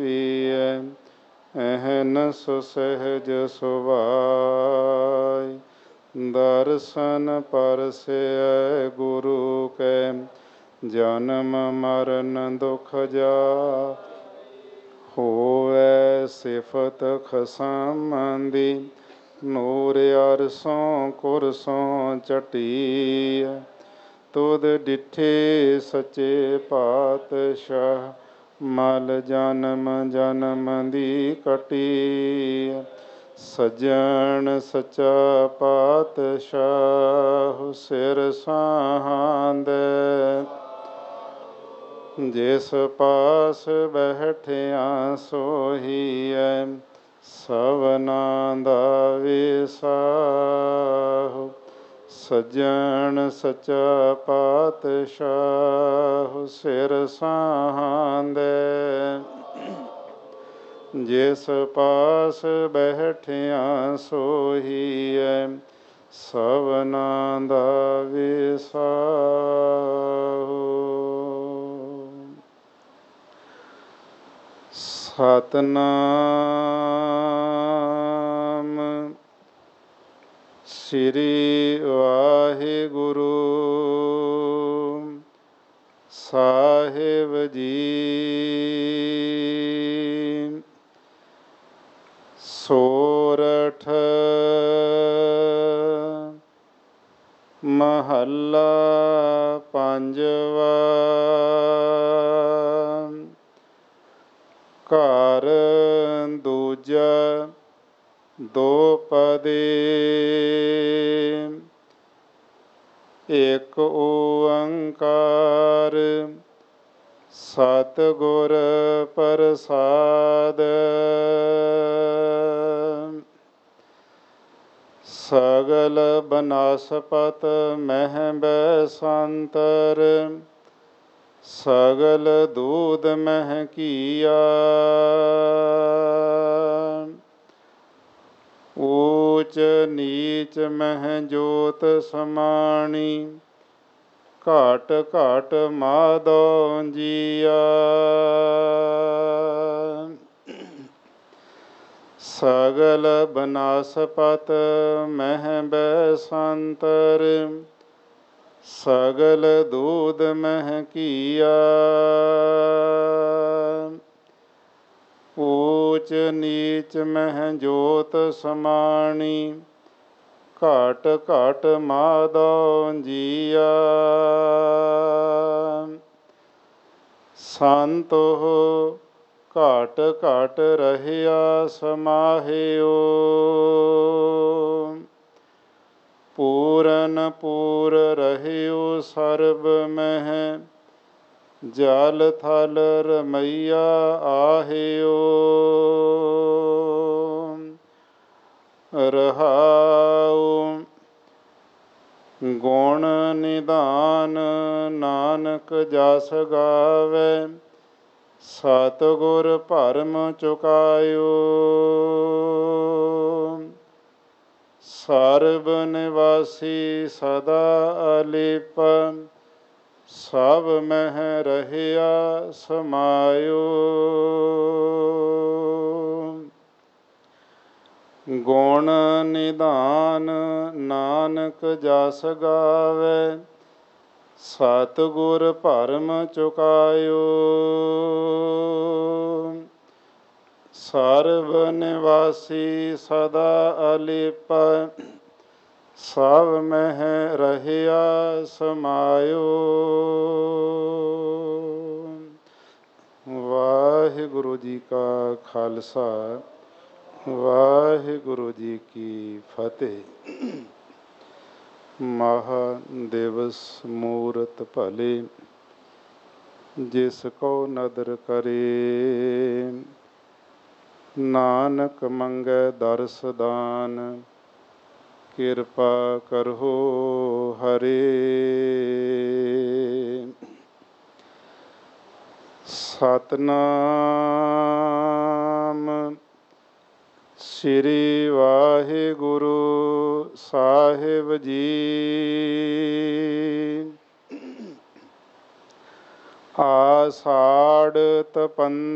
ਅਹਨਸ ਸਹਿਜ ਸੁਭਾਇ। ਦਰਸ਼ਨ ਪਰਸੈ ਗੁਰੂ ਕੈ, ਜਨਮ ਮਰਨ ਦੁਖ ਜਾਇ। ਹੋਵੈ ਸਿਫਤ ਖਸਮ ਦੀ, ਨੂਰ ਅਰਸੋਂ ਕੁਰਸੋਂ ਚਟੀਐ। ਤੁਧ ਡਿਠੇ ਸੱਚੇ ਪਾਤਸ਼ਾਹ, ਮਲ ਜਨਮ ਜਨਮ ਦੀ ਕਟੀਐ। ਸੱਜਣ ਸੱਚਾ ਪਾਤਸ਼ਾਹ, ਸਿਰ ਸਾਹਾੰਦੈ। ਜਿਸ ਪਾਸ ਬੈਠਿਆ ਸੋਹੀਐ, ਸਭਨਾ ਦਾ ਵਿਸਾਹੋ। ਸੱਜਣ ਸੱਚਾ ਪਾਤਸ਼ਾਹ, ਸਿਰ ਸਾਹਾੰਦੈ। ਜਿਸ ਪਾਸ ਬੈਠਿਆ ਸੋਹੀਐ, ਸਭਨਾ ਦਾ ਵਿਸਾਹੋ। ਸਤਿਨਾਮ ਸ੍ਰੀ ਵਾਹਿਗੁਰੂ ਸਾਹਿਬ ਜੀ। ਸੋਰਠ ਮਹੱਲਾ ਪੰਜਵਾ। ਘਰ ਦੂਜਾ ਦੋਪਦੀ। ਇਕ ਓੰਕਾਰ ਸਤਿਗੁਰ ਪ੍ਰਸਾਦਿ। ਸਗਲ ਬਨਸਪਤ ਮਹਿ ਬੈਸੰਤਰ, ਸਗਲ ਦੂਧ ਮਹਿ ਘੀਆ। ਊਚ ਨੀਚ ਮਹਿ ਜੋਤ ਸਮਾਣੀ, ਘਾਟ ਘਾਟ ਮਾਧੋ ਜੀਆ। ਸਗਲ ਬਨਸਪਤ ਮਹਿ ਬੈਸੰਤਰ, ਸਗਲ ਦੂਧ ਮਹਿ ਘੀਆ। ਊਚ ਨੀਚ ਮਹਿ ਜੋਤ ਸਮਾਣੀ, ਘਾਟ ਘਾਟ ਮਾਧੋ ਜੀਆ। ਸੰਤੋ ਘਾਟ ਘਾਟ ਰਹਿਆ ਸਮਾਹਿਓ। ਪੂਰਨ ਪੂਰ ਰਹਿਓ ਸਰਬ ਮਹਿ, ਜਲ ਥਲ ਰਮਈਆ ਆਹਿਓ। ਰਹਾਉ ਗੁਣ ਨਿਧਾਨ ਨਾਨਕ ਜਸ ਗਾਵੈ, ਸਤਿਗੁਰ ਭਰਮ ਚੁਕਾਇਓ। ਸਰਬ ਨਿਵਾਸੀ ਸਦਾ ਅਲਿਪ, ਸਭ ਮਹਿ ਰਹਿਆ ਸਮਾਇਓ। ਗੁਣ ਨਿਧਾਨ ਨਾਨਕ ਜਸ ਗਾਵੈ, ਸਤਿਗੁਰ ਭਰਮ ਚੁਕਾਇਓ। ਸਰਬ ਨਿਵਾਸੀ ਸਦਾ ਅਲਿਪ, ਸਭ ਮਹਿ ਰਹਿਆ ਸਮਾਇਓ। ਵਾਹਿਗੁਰੂ ਜੀ ਕਾ ਖਾਲਸਾ, ਵਾਹਿਗੁਰੂ ਜੀ ਕੀ ਫਤਿਹ। ਮਹਾ ਦਿਵਸ ਮੂਰਤ ਭਲੇ, ਜਿਸ ਕੋ ਨਦਰ ਕਰੇ। ਨਾਨਕ ਮੰਗੈ ਦਰਸ ਦਾਨ, ਕਿਰਪਾ ਕਰਹੁ ਹਰੇ। ਸਤਿਨਾਮ ਸ੍ਰੀ ਵਾਹਿਗੁਰੂ ਸਾਹਿਬ ਜੀ। ਆਸਾੜ੍ਹ ਤਪੰ